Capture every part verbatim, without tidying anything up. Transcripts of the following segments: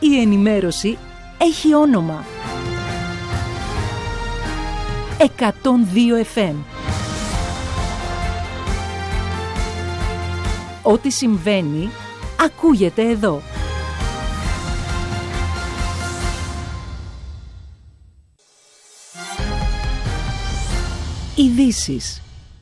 Η ενημέρωση έχει όνομα. εκατόν δύο εφ εμ. Ό,τι συμβαίνει, ακούγεται εδώ. Ειδήσεις.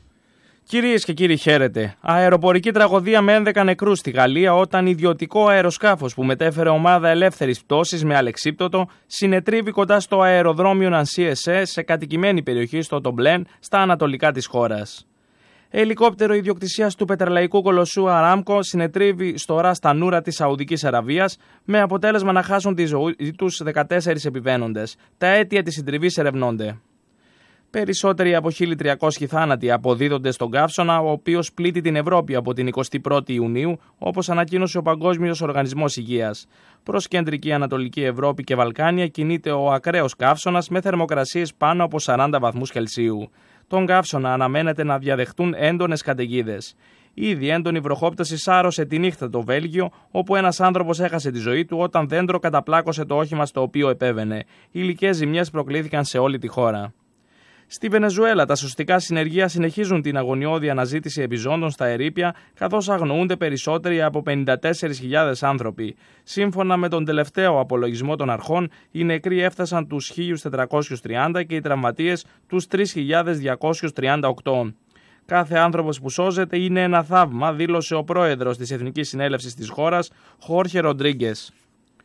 Κυρίες και κύριοι, χαίρετε. Αεροπορική τραγωδία με έντεκα νεκρούς στη Γαλλία όταν ιδιωτικό αεροσκάφος που μετέφερε ομάδα ελεύθερης πτώσης με αλεξίπτωτο συνετρίβει κοντά στο αεροδρόμιο Νανσί Εσέ σε κατοικημένη περιοχή στο Τομπλέν στα ανατολικά της χώρας. Ελικόπτερο ιδιοκτησίας του πετρελαϊκού κολοσσού Αράμκο συνετρίβει στο Ρας Τανούρα της Σαουδικής Αραβίας με αποτέλεσμα να χάσουν τη ζωή τους δεκατέσσερις επιβαίνοντες. Τα αίτια της συντριβής ερευνώνται. Περισσότεροι από χίλια τριακόσιοι θάνατοι αποδίδονται στον καύσωνα, ο οποίος πλήττει την Ευρώπη από την εικοστή πρώτη Ιουνίου, όπως ανακοίνωσε ο Παγκόσμιος Οργανισμός Υγείας. Προς κεντρική Ανατολική Ευρώπη και Βαλκάνια κινείται ο ακραίος καύσωνας με θερμοκρασίες πάνω από σαράντα βαθμούς Κελσίου. Τον καύσωνα αναμένεται να διαδεχτούν έντονες καταιγίδες. Ήδη έντονη βροχόπτωση σάρωσε τη νύχτα το Βέλγιο, όπου ένας άνθρωπος έχασε τη ζωή του όταν δέντρο καταπλάκωσε το όχημα στο οποίο επέβαινε. Υλικές ζημιές προκλήθηκαν σε όλη τη χώρα. Στη Βενεζουέλα, τα σωστικά συνεργεία συνεχίζουν την αγωνιώδη αναζήτηση επιζώντων στα ερείπια, καθώς αγνοούνται περισσότεροι από πενήντα τέσσερις χιλιάδες άνθρωποι. Σύμφωνα με τον τελευταίο απολογισμό των αρχών, οι νεκροί έφτασαν τους χίλια τετρακόσιους τριάντα και οι τραυματίες τους τρεις χιλιάδες διακόσιους τριάντα οκτώ. Κάθε άνθρωπος που σώζεται είναι ένα θαύμα, δήλωσε ο πρόεδρος της Εθνικής Συνέλευσης της χώρας, Χόρχε Ροντρίγκες.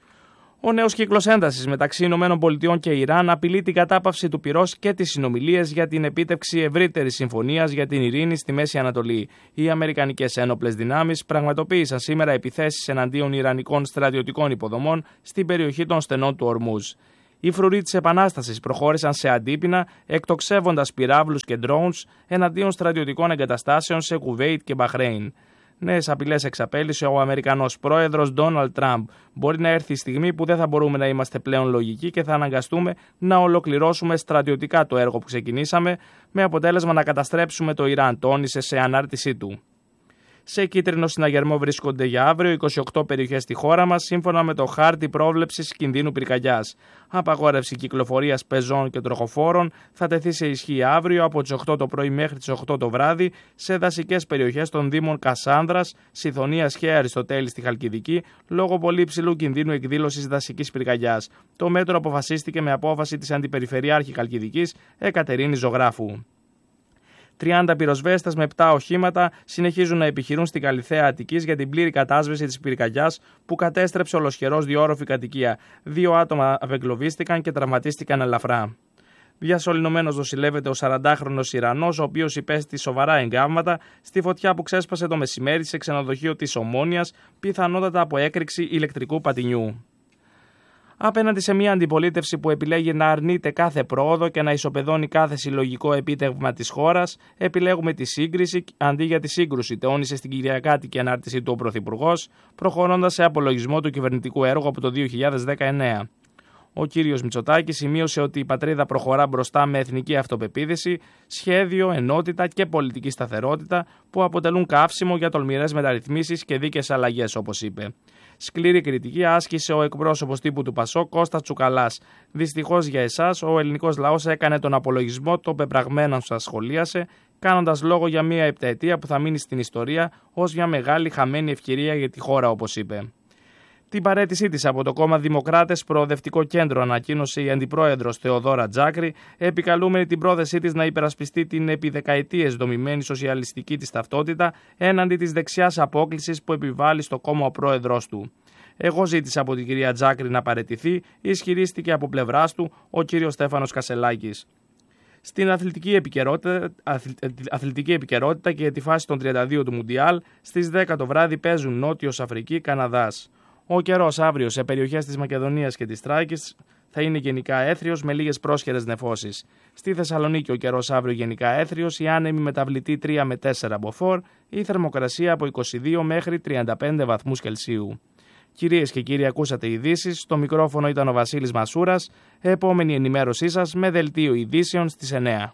Ο νέος κύκλος έντασης μεταξύ Ηνωμένων Πολιτειών και Ιράν απειλεί την κατάπαυση του πυρός και τις συνομιλίες για την επίτευξη ευρύτερης συμφωνίας για την ειρήνη στη Μέση Ανατολή. Οι αμερικανικές ένοπλες δυνάμεις πραγματοποίησαν σήμερα επιθέσεις εναντίον ιρανικών στρατιωτικών υποδομών στην περιοχή των στενών του Ορμούζ. Οι φρουροί της Επανάστασης προχώρησαν σε αντίπεινα, εκτοξεύοντας πυράβλους και drones εναντίον στρατιωτικών εγκαταστάσεων σε Κουβέιτ και Μπαχρέιν. Νέες απειλές εξαπέλυσε ο Αμερικανός πρόεδρος Ντόναλντ Τραμπ. Μπορεί να έρθει η στιγμή που δεν θα μπορούμε να είμαστε πλέον λογικοί και θα αναγκαστούμε να ολοκληρώσουμε στρατιωτικά το έργο που ξεκινήσαμε, με αποτέλεσμα να καταστρέψουμε το Ιράν, τόνισε σε ανάρτησή του. Σε κίτρινο συναγερμό βρίσκονται για αύριο είκοσι οκτώ περιοχές στη χώρα μας, σύμφωνα με το χάρτη πρόβλεψης κινδύνου πυρκαγιάς. Απαγόρευση κυκλοφορίας πεζών και τροχοφόρων θα τεθεί σε ισχύ αύριο από τις οκτώ το πρωί μέχρι τις οκτώ το βράδυ σε δασικές περιοχές των δήμων Κασάνδρας, Σιθωνίας και Αριστοτέλη στη Χαλκιδική, λόγω πολύ υψηλού κινδύνου εκδήλωσης δασικής πυρκαγιάς. Το μέτρο αποφασίστηκε με απόφαση της Αντιπεριφερειάρχη Χαλκιδικής, Εκατερίνης Ζωγράφου. τριάντα πυροσβέστες με επτά οχήματα συνεχίζουν να επιχειρούν στην Καλιθέα Αττικής για την πλήρη κατάσβεση της πυρκαγιάς που κατέστρεψε ολοσχερός διόροφη κατοικία. Δύο άτομα απεγκλωβίστηκαν και τραυματίστηκαν ελαφρά. Διασωληνωμένος νοσηλεύεται ο σαραντάχρονος Ιρανός, ο οποίος υπέστη σοβαρά εγκάβματα στη φωτιά που ξέσπασε το μεσημέρι σε ξενοδοχείο της Ομόνοιας, πιθανότατα από έκρηξη ηλεκτρικού πατινιού. Απέναντι σε μια αντιπολίτευση που επιλέγει να αρνείται κάθε πρόοδο και να ισοπεδώνει κάθε συλλογικό επίτευγμα της χώρας, επιλέγουμε τη σύγκριση αντί για τη σύγκρουση, τόνισε στην κυριακάτικη ανάρτησή του ο Πρωθυπουργός, προχωρώντας σε απολογισμό του κυβερνητικού έργου από το δύο χιλιάδες δεκαεννέα. Ο κύριος Μητσοτάκης σημείωσε ότι η πατρίδα προχωρά μπροστά με εθνική αυτοπεποίθηση, σχέδιο, ενότητα και πολιτική σταθερότητα που αποτελούν καύσιμο για τολμηρές μεταρρυθμίσεις και δίκαιες αλλαγές, όπως είπε. Σκληρή κριτική άσκησε ο εκπρόσωπος τύπου του Πασόκ, Κώστας Τσουκαλάς. Δυστυχώς για εσάς, ο ελληνικός λαός έκανε τον απολογισμό των πεπραγμένων που σας σχολίασε, κάνοντας λόγο για μια επταετία που θα μείνει στην ιστορία ως μια μεγάλη χαμένη ευκαιρία για τη χώρα, όπως είπε. Την παραίτησή της από το κόμμα Δημοκράτες Προοδευτικό Κέντρο ανακοίνωσε η αντιπρόεδρος Θεοδόρα Τζάκρη, επικαλούμενη την πρόθεσή της να υπερασπιστεί την επί δεκαετίες δομημένη σοσιαλιστική της ταυτότητα έναντι της δεξιάς απόκλησης που επιβάλλει στο κόμμα ο πρόεδρος του. Εγώ ζήτησα από την κυρία Τζάκρη να παραιτηθεί, ισχυρίστηκε από πλευράς του ο κύριος Στέφανος Κασελάκης. Στην αθλητική επικαιρότητα, αθλητική επικαιρότητα και για τη φάση των τριάντα δύο του Μουντιάλ, στις δέκα το βράδυ παίζουν Νότιος Αφρική, Καναδάς. Ο καιρός αύριο σε περιοχές της Μακεδονίας και της Θράκης θα είναι γενικά έθριος με λίγες πρόσχερες νεφώσεις. Στη Θεσσαλονίκη ο καιρός αύριο γενικά έθριος, η άνεμη μεταβλητή τρία με τέσσερα μποφόρ, η θερμοκρασία από είκοσι δύο μέχρι τριάντα πέντε βαθμούς Κελσίου. Κυρίες και κύριοι, ακούσατε ειδήσεις. Στο μικρόφωνο ήταν ο Βασίλης Μασούρας. Επόμενη ενημέρωσή σας με δελτίο ειδήσεων στις εννέα.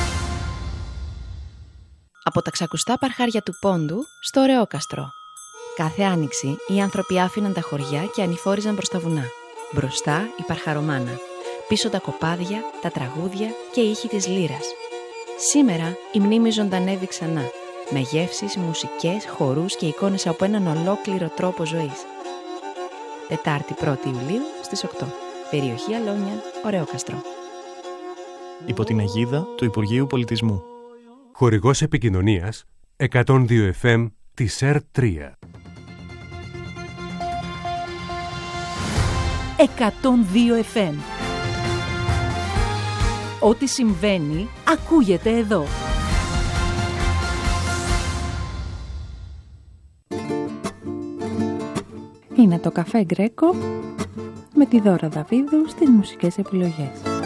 Από τα ξακουστά παρχάρια του Πόντου στο Ρεόκαστρο. Κάθε άνοιξη οι άνθρωποι άφηναν τα χωριά και ανηφόριζαν προς τα βουνά. Μπροστά η Παρχαρομάνα, πίσω τα κοπάδια, τα τραγούδια και οι ήχοι της λύρας. Σήμερα η μνήμη ζωντανεύει ξανά, με γεύσεις, μουσικές, χορούς και εικόνες από έναν ολόκληρο τρόπο ζωής. Τετάρτη πρώτη Ιουλίου στις οκτώ. Περιοχή Αλόνια, Ωραιόκαστρο. Υπό την αιγίδα του Υπουργείου Πολιτισμού. Χορηγός επικοινωνίας εκατόν δύο εφ εμ της ΕΡΤ τρία. εκατόν δύο εφ εμ. Ό,τι συμβαίνει, ακούγεται εδώ. Είναι το Καφέ Γκρέκο με τη Δώρα Δαβίδου στις μουσικές επιλογές.